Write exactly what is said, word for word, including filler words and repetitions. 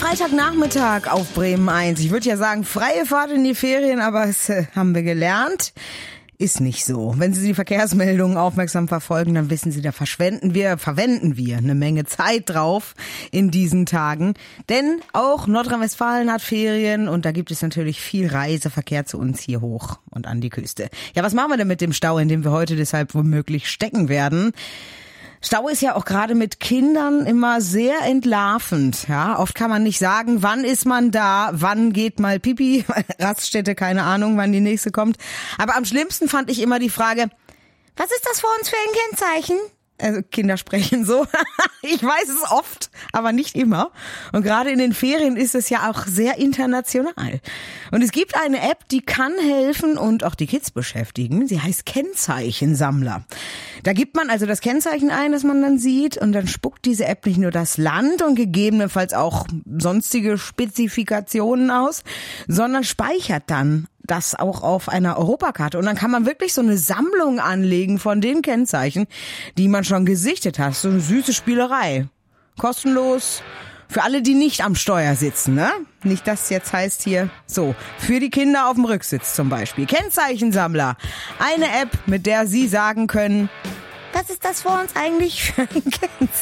Freitagnachmittag auf Bremen eins. Ich würde ja sagen, freie Fahrt in die Ferien, aber das äh, haben wir gelernt. Ist nicht so. Wenn Sie die Verkehrsmeldungen aufmerksam verfolgen, dann wissen Sie, da verschwenden wir, verwenden wir eine Menge Zeit drauf in diesen Tagen. Denn auch Nordrhein-Westfalen hat Ferien und da gibt es natürlich viel Reiseverkehr zu uns hier hoch und an die Küste. Ja, was machen wir denn mit dem Stau, in dem wir heute deshalb womöglich stecken werden? Stau ist ja auch gerade mit Kindern immer sehr entlarvend. Ja, oft kann man nicht sagen, wann ist man da, wann geht mal Pipi, Raststätte, keine Ahnung, wann die nächste kommt. Aber am schlimmsten fand ich immer die Frage, was ist das vor uns für ein Kennzeichen? Also Kinder sprechen so. Ich weiß es oft, aber nicht immer. Und gerade in den Ferien ist es ja auch sehr international. Und es gibt eine App, die kann helfen und auch die Kids beschäftigen. Sie heißt Kennzeichensammler. Da gibt man also das Kennzeichen ein, das man dann sieht, und dann spuckt diese App nicht nur das Land und gegebenenfalls auch sonstige Spezifikationen aus, sondern speichert dann das auch auf einer Europakarte. Und dann kann man wirklich so eine Sammlung anlegen von den Kennzeichen, die man schon gesichtet hat. So eine süße Spielerei. Kostenlos. Für alle, die nicht am Steuer sitzen, ne? Nicht, dass jetzt heißt hier, so, für die Kinder auf dem Rücksitz zum Beispiel. Kennzeichensammler. Eine App, mit der Sie sagen können, was ist das vor uns eigentlich für ein Kennzeichen?